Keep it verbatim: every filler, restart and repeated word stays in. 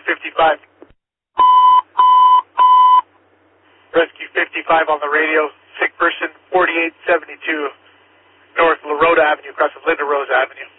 fifty-five. Rescue fifty-five on the radio. Sick person, forty-eight seventy-two, North La Rota Avenue, across of Linda Rose Avenue.